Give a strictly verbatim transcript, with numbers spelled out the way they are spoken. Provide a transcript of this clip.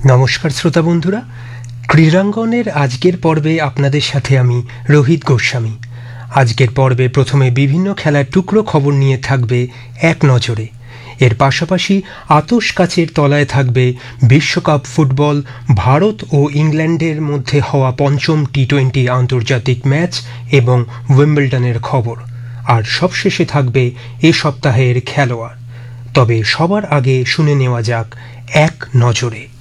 নমস্কার শ্রোতা বন্ধুরা, ক্রীড়াঙ্গনের আজকের পর্বে আপনাদের সাথে আমি রোহিত গোস্বামী। আজকের পর্বে প্রথমে বিভিন্ন খেলার টুকরো খবর নিয়ে থাকবে এক নজরে। এর পাশাপাশি আতশ কাচের তলায় থাকবে বিশ্বকাপ ফুটবল, ভারত ও ইংল্যান্ডের মধ্যে হওয়া পঞ্চম টি টোয়েন্টি আন্তর্জাতিক ম্যাচ এবং উইম্বলডনের খবর। আর সবশেষে থাকবে এ সপ্তাহের খেলোয়াড়। তবে সবার আগে শুনে নেওয়া যাক এক নজরে।